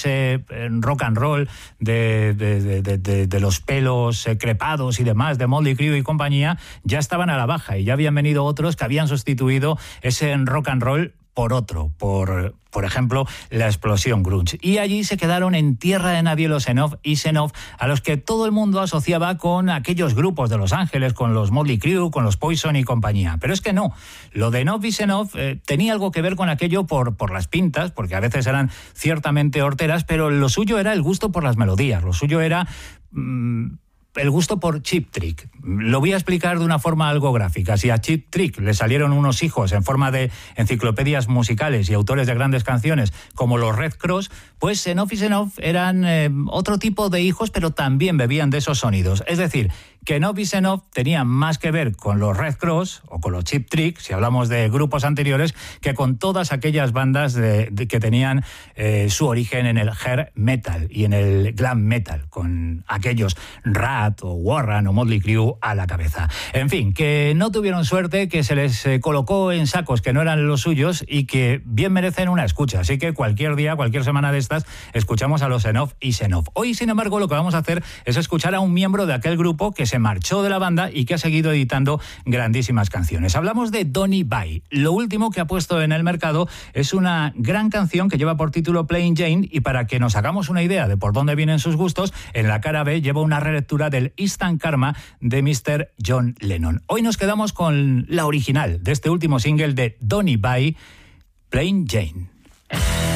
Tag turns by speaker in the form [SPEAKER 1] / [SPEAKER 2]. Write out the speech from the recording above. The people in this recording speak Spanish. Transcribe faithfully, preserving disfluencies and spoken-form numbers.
[SPEAKER 1] ese rock and roll de, de, de, de, de los pelos crepados y demás de Mötley Crüe y compañía ya estaban a la baja y ya habían venido otros que habían sustituido ese rock and roll por otro, por, por ejemplo, la explosión grunge. Y allí se quedaron en tierra de nadie los Enough y Enough, a los que todo el mundo asociaba con aquellos grupos de Los Ángeles, con los Mötley Crüe, con los Poison y compañía. Pero es que no, lo de Enough y Enough eh, tenía algo que ver con aquello por, por las pintas, porque a veces eran ciertamente horteras, pero lo suyo era el gusto por las melodías, lo suyo era... Mmm, el gusto por Cheap Trick. Lo voy a explicar de una forma algo gráfica. Si a Cheap Trick le salieron unos hijos en forma de enciclopedias musicales y autores de grandes canciones como los Red Cross, pues Enough y Enough eran eh, otro tipo de hijos, pero también bebían de esos sonidos. Es decir, que Enough y Enough tenían más que ver con los Red Cross o con los Cheap Trick, si hablamos de grupos anteriores, que con todas aquellas bandas de, de, que tenían eh, su origen en el hair metal y en el glam metal, con aquellos Rat o Warren o Mötley Crüe a la cabeza. En fin, que no tuvieron suerte, que se les eh, colocó en sacos que no eran los suyos y que bien merecen una escucha. Así que cualquier día, cualquier semana de estas, escuchamos a los Enough y Enough. Hoy, sin embargo, lo que vamos a hacer es escuchar a un miembro de aquel grupo que se marchó de la banda y que ha seguido editando grandísimas canciones. Hablamos de Donny Bye. Lo último que ha puesto en el mercado es una gran canción que lleva por título Plain Jane, y para que nos hagamos una idea de por dónde vienen sus gustos, en la cara B lleva una relectura del Instant Karma de mister John Lennon. Hoy nos quedamos con la original de este último single de Donny Bye, Plain Jane.